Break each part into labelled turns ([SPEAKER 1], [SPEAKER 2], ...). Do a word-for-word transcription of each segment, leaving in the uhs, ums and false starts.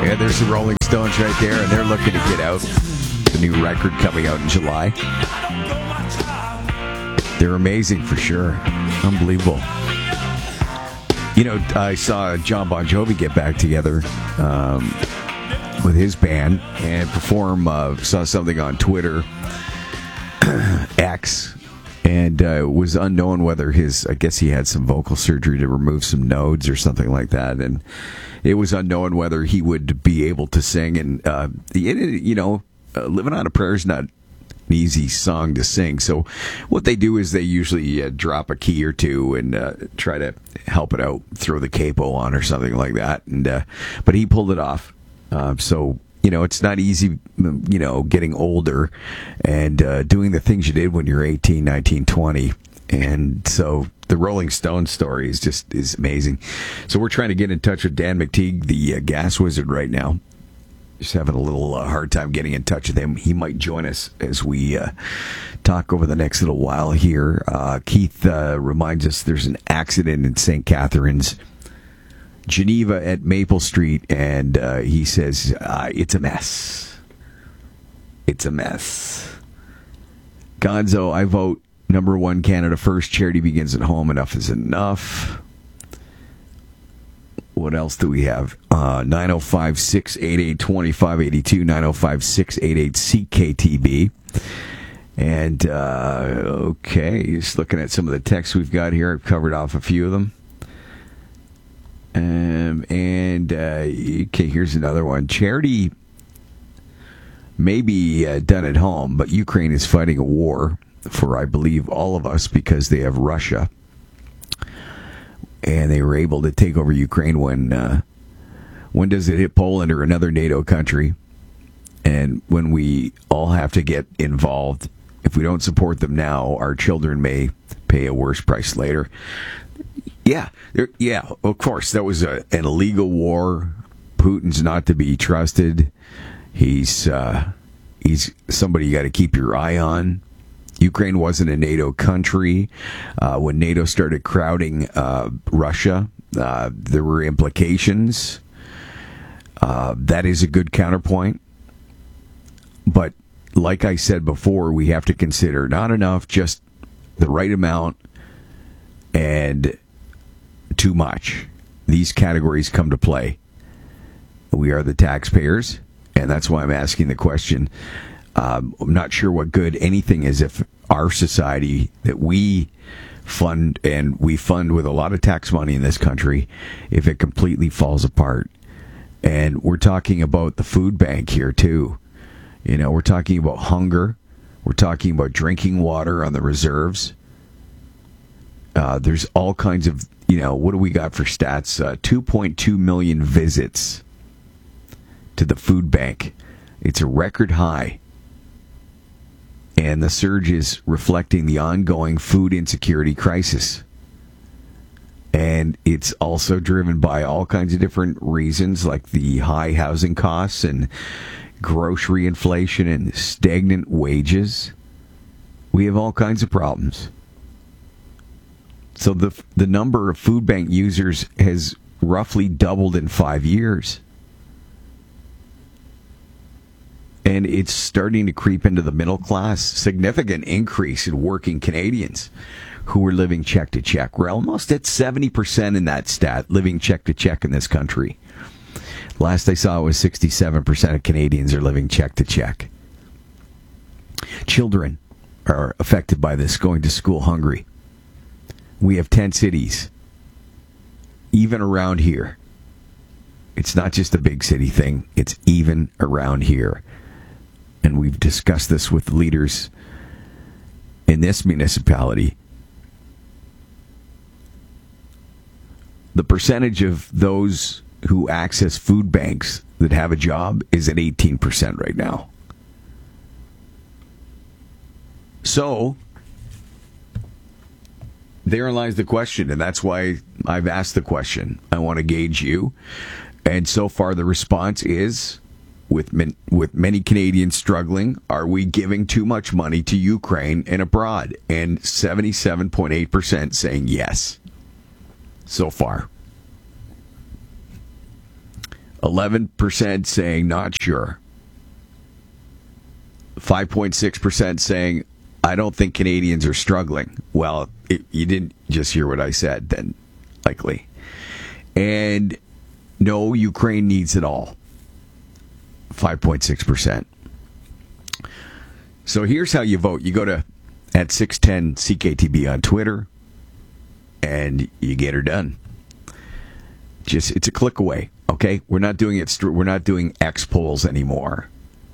[SPEAKER 1] Yeah, there's the Rolling Stones right there, and they're looking to get out. The new record coming out in July. They're amazing for sure. Unbelievable. You know, I saw John Bon Jovi get back together um, with his band and perform. Uh, saw something on Twitter, X, and uh, it was unknown whether his, I guess he had some vocal surgery to remove some nodes or something like that, and it was unknown whether he would be able to sing. And, uh, you know, uh, Living on a Prayer is not an easy song to sing. So what they do is they usually uh, drop a key or two and uh, try to help it out, throw the capo on or something like that. And uh, but he pulled it off. Uh, so, you know, it's not easy, you know, getting older and uh, doing the things you did when you're eighteen, nineteen, twenty. And so the Rolling Stone story is just is amazing. So we're trying to get in touch with Dan McTeague, the uh, gas wizard, right now. Just having a little uh, hard time getting in touch with him. He might join us as we uh, talk over the next little while here. Uh, Keith uh, reminds us there's an accident in Saint Catharines, Geneva at Maple Street, and uh, he says uh, it's a mess. It's a mess. Gonzo, I vote number one, Canada first. Charity begins at home. Enough is enough. What else do we have? Uh, nine oh five, six eight eight, two five eight two, nine oh five, six eight eight, C K T B. And, uh, okay, just looking at some of the texts we've got here. I've covered off a few of them. Um, and, uh, okay, here's another one. Charity may be uh, done at home, but Ukraine is fighting a war for, I believe, all of us because they have Russia. And they were able to take over Ukraine when, uh, when does it hit Poland or another NATO country? And when we all have to get involved, if we don't support them now, our children may pay a worse price later. Yeah, yeah, of course, that was a, an illegal war. Putin's not to be trusted. He's uh, he's somebody you got to keep your eye on. Ukraine wasn't a NATO country. Uh, when NATO started crowding uh, Russia, uh, there were implications. Uh, that is a good counterpoint. But like I said before, we have to consider not enough, just the right amount, and too much. These categories come to play. We are the taxpayers, and that's why I'm asking the question. Um, I'm not sure what good anything is if our society that we fund, and we fund with a lot of tax money in this country, if it completely falls apart. And we're talking about the food bank here too. You know, we're talking about hunger. We're talking about drinking water on the reserves. Uh, there's all kinds of, you know, what do we got for stats? Uh, two point two million visits to the food bank. It's a record high. And the surge is reflecting the ongoing food insecurity crisis. And it's also driven by all kinds of different reasons, like the high housing costs and grocery inflation and stagnant wages. We have all kinds of problems. So the the number of food bank users has roughly doubled in five years. And it's starting to creep into the middle class. Significant increase in working Canadians who are living check to check. We're almost at seventy percent in that stat, living check to check in this country. Last I saw it was sixty-seven percent of Canadians are living check to check. Children are affected by this, going to school hungry. We have ten cities, even around here. It's not just a big city thing, it's even around here. And we've discussed this with leaders in this municipality. The percentage of those who access food banks that have a job is at eighteen percent right now. So, therein lies the question, and that's why I've asked the question. I want to gauge you. And so far the response is, with min- with many Canadians struggling, are we giving too much money to Ukraine and abroad? And seventy-seven point eight percent saying yes so far. eleven percent saying not sure. five point six percent saying, I don't think Canadians are struggling. Well, it, you didn't just hear what I said, then likely. And no, Ukraine needs it all. five point six percent. So here's how you vote. You go to at six ten C K T B on Twitter, and you get her done. Just it's a click away. Okay, we're not doing it. We're not doing X polls anymore.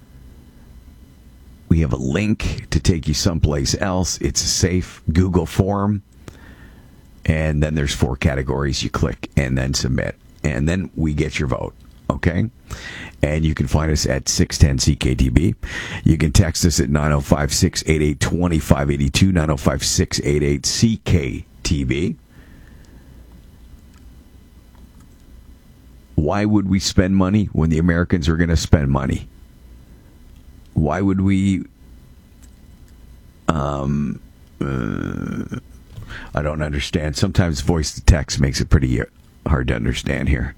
[SPEAKER 1] We have a link to take you someplace else. It's a safe Google form, and then there's four categories. You click and then submit, and then we get your vote. Okay, and you can find us at six ten C K T B. You can text us at nine oh five, six eight eight, two five eight two, nine oh five, six eight eight, C K T B. Why would we spend money when the Americans are going to spend money? Why would we... Um, uh, I don't understand. Sometimes voice to text makes it pretty hard to understand here.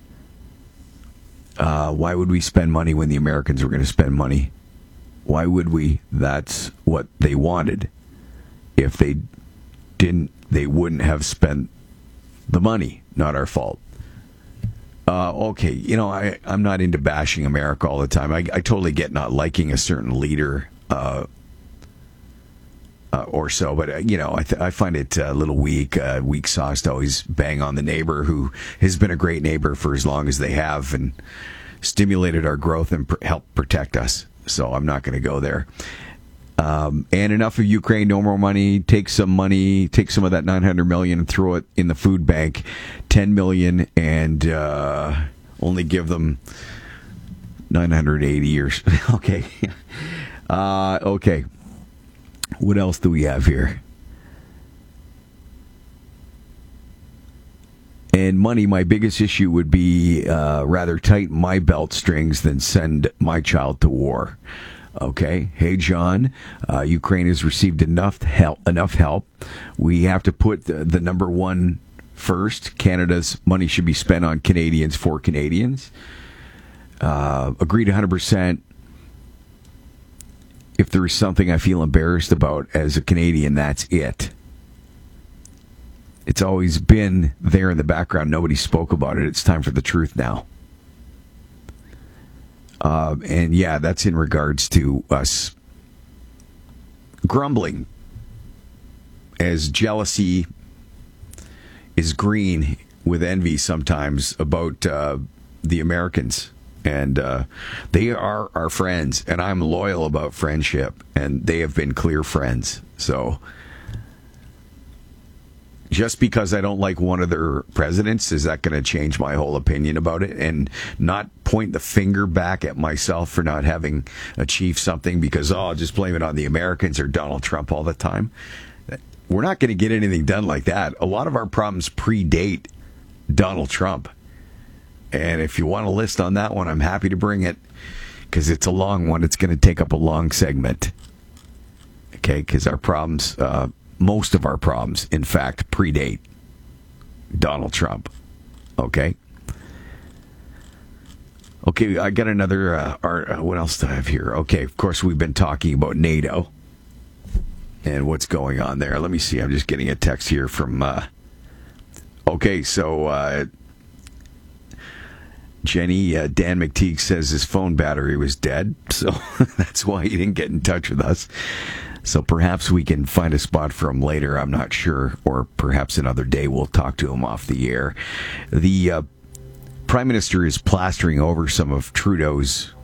[SPEAKER 1] Uh, why would we spend money when the Americans were going to spend money? Why would we? That's what they wanted. If they didn't, they wouldn't have spent the money. Not our fault. Uh, okay, you know, I, I'm not into bashing America all the time. I, I totally get not liking a certain leader uh, uh, or so, but, uh, you know, I, th- I find it a little weak, uh, weak sauce to always bang on the neighbor who has been a great neighbor for as long as they have and stimulated our growth and pr- helped protect us. So I'm not going to go there. Um, and enough of Ukraine, no more money. Take some money, take some of that nine hundred million and throw it in the food bank, ten million, and uh, only give them nine hundred eighty or okay. Uh, okay. What else do we have here? And money, my biggest issue would be uh, rather tighten my belt strings than send my child to war. Okay. Hey, John, uh, Ukraine has received enough help. Enough help. We have to put the, the number one first. Canada's money should be spent on Canadians for Canadians. Uh, agreed one hundred percent. If there is something I feel embarrassed about as a Canadian, that's it. It's always been there in the background. Nobody spoke about it. It's time for the truth now. Uh, and yeah, that's in regards to us grumbling as jealousy is green with envy sometimes about uh, the Americans. And uh, they are our friends, and I'm loyal about friendship, and they have been clear friends. So just because I don't like one of their presidents, is that going to change my whole opinion about it? And not point the finger back at myself for not having achieved something because, oh, I'll just blame it on the Americans or Donald Trump all the time. We're not going to get anything done like that. A lot of our problems predate Donald Trump. And if you want a list on that one, I'm happy to bring it because it's a long one. It's going to take up a long segment. Okay, because our problems... Uh, Most of our problems, in fact, predate Donald Trump. Okay? Okay, I got another... Uh, art, uh, what else do I have here? Okay, of course, we've been talking about NATO and what's going on there. Let me see. I'm just getting a text here from... Uh, okay, so... Uh, Jenny, uh, Dan McTeague says his phone battery was dead, so that's why he didn't get in touch with us. So perhaps we can find a spot for him later. I'm not sure. Or perhaps another day we'll talk to him off the air. The uh, Prime Minister is plastering over some of Trudeau's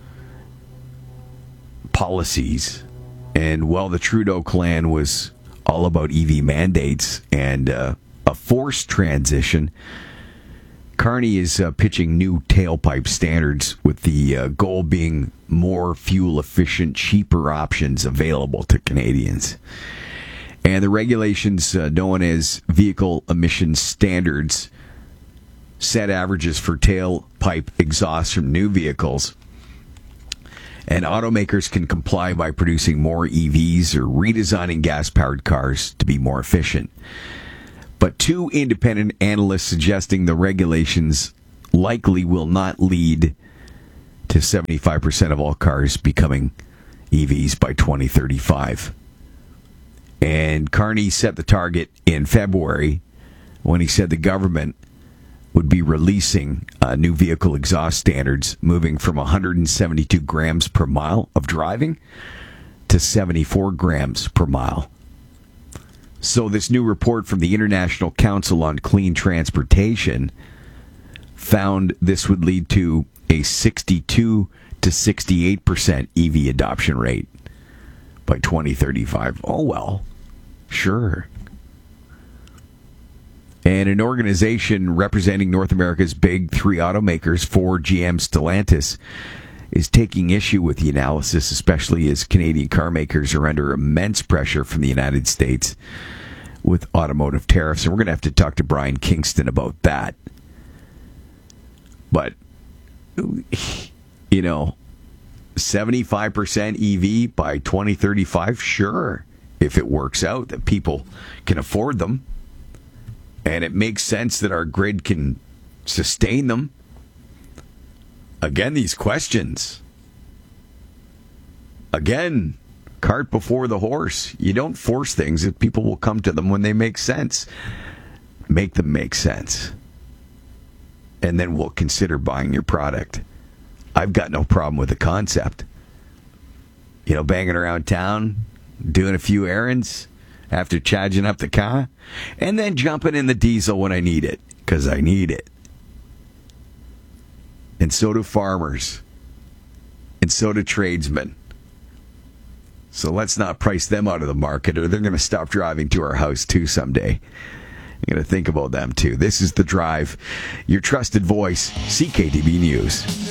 [SPEAKER 1] policies. And while the Trudeau clan was all about E V mandates and uh, a forced transition, Carney is uh, pitching new tailpipe standards with the uh, goal being more fuel-efficient, cheaper options available to Canadians. And the regulations uh, known as vehicle emission standards set averages for tailpipe exhaust from new vehicles. And automakers can comply by producing more E Vs or redesigning gas-powered cars to be more efficient. But two independent analysts suggesting the regulations likely will not lead to seventy-five percent of all cars becoming E Vs by twenty thirty-five. And Carney set the target in February when he said the government would be releasing uh, new vehicle exhaust standards, moving from one hundred seventy-two grams per mile of driving to seventy-four grams per mile. So this new report from the International Council on Clean Transportation found this would lead to a sixty-two to sixty-eight percent E V adoption rate by twenty thirty-five. Oh, well, sure. And an organization representing North America's big three automakers, Ford, G M, Stellantis, is taking issue with the analysis, especially as Canadian car makers are under immense pressure from the United States with automotive tariffs. And we're going to have to talk to Brian Kingston about that. But, you know, seventy-five percent E V by twenty thirty-five, sure, if it works out that people can afford them. And it makes sense that our grid can sustain them. Again, these questions. Again, cart before the horse. You don't force things. If people will come to them when they make sense. Make them make sense. And then we'll consider buying your product. I've got no problem with the concept. You know, banging around town, doing a few errands after charging up the car, and then jumping in the diesel when I need it, because I need it. And so do farmers. And so do tradesmen. So let's not price them out of the market, or they're going to stop driving to our house too someday. I'm going to think about them too. This is The Drive, your trusted voice, C K D B News.